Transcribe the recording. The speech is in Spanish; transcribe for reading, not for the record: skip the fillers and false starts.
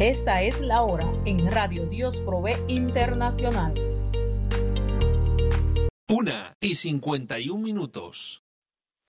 Esta es la hora en Radio Dios Provee Internacional. 1:51.